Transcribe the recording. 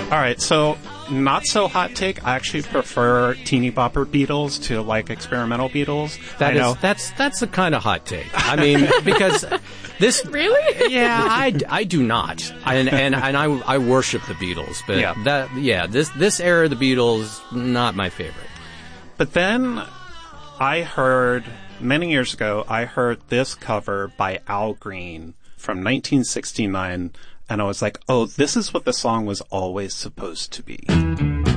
All right, so not so hot take. I actually prefer teeny bopper Beatles to like experimental Beatles. That's the kind of hot take. I mean, because this Really? Yeah, I do not, and I worship the Beatles, but this era of the Beatles, not my favorite. But then I heard many years ago, this cover by Al Green from 1969. And I was like, oh, this is what the song was always supposed to be.